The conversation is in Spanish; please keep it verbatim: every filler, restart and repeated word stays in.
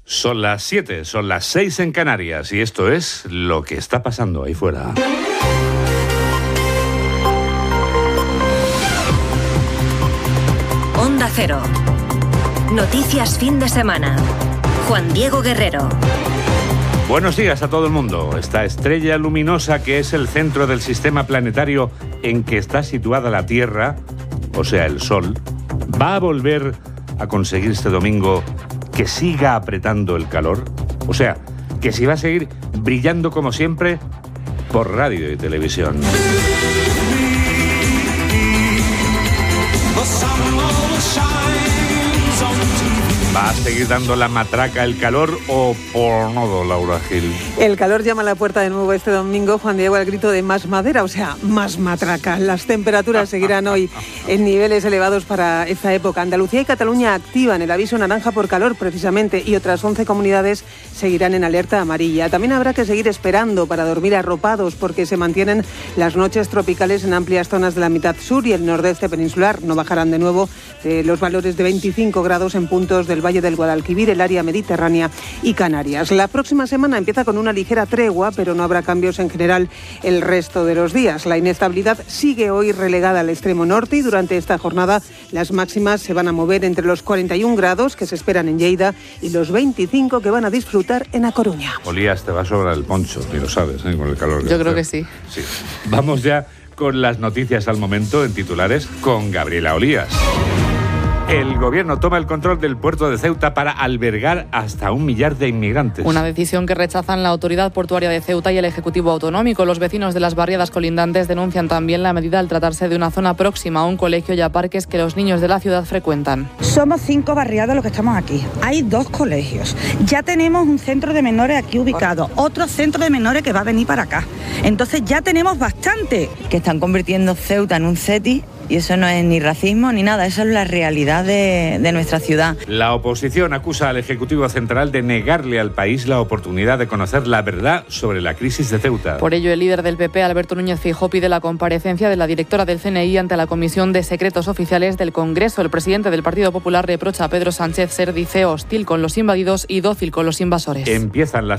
Son las siete, son las seis en Canarias y esto es lo que está pasando ahí fuera. Onda Cero. Noticias fin de semana. Juan Diego Guerrero. Buenos días a todo el mundo. Esta estrella luminosa que es el centro del sistema planetario en que está situada la Tierra, o sea, el Sol, va a volver a conseguir este domingo que siga apretando el calor. O sea, que si va a seguir brillando como siempre por radio y televisión. ¿Va a seguir dando la matraca el calor o por no, Laura Gil? El calor llama a la puerta de nuevo este domingo, Juan Diego, al grito de más madera, o sea, más matraca. Las temperaturas seguirán hoy en niveles elevados para esta época. Andalucía y Cataluña activan el aviso naranja por calor, precisamente, y otras once comunidades seguirán en alerta amarilla. También habrá que seguir esperando para dormir arropados, porque se mantienen las noches tropicales en amplias zonas de la mitad sur y el nordeste peninsular. No bajarán de nuevo de los valores de veinticinco grados en puntos del Valle del Guadalquivir, el área mediterránea y Canarias. La próxima semana empieza con una ligera tregua, pero no habrá cambios en general el resto de los días. La inestabilidad sigue hoy relegada al extremo norte y durante esta jornada las máximas se van a mover entre los cuarenta y un grados que se esperan en Lleida y los veinticinco que van a disfrutar en A Coruña. Olías, te va a sobrar el poncho, y lo sabes, ¿eh? Con el calor. Yo creo que sí. sí. Vamos ya con las noticias al momento en titulares con Gabriela Olías. El gobierno toma el control del puerto de Ceuta para albergar hasta un millar de inmigrantes. Una decisión que rechazan la Autoridad Portuaria de Ceuta y el Ejecutivo Autonómico. Los vecinos de las barriadas colindantes denuncian también la medida al tratarse de una zona próxima a un colegio y a parques que los niños de la ciudad frecuentan. Somos cinco barriadas los que estamos aquí. Hay dos colegios. Ya tenemos un centro de menores aquí ubicado, otro centro de menores que va a venir para acá. Entonces ya tenemos bastante. Que están convirtiendo Ceuta en un CETI. Y eso no es ni racismo ni nada, eso es la realidad de, de nuestra ciudad. La oposición acusa al Ejecutivo Central de negarle al país la oportunidad de conocer la verdad sobre la crisis de Ceuta. Por ello, el líder del P P, Alberto Núñez Feijóo, pide la comparecencia de la directora del C N I ante la Comisión de Secretos Oficiales del Congreso. El presidente del Partido Popular reprocha a Pedro Sánchez ser, dice, hostil con los invadidos y dócil con los invasores. Empiezan las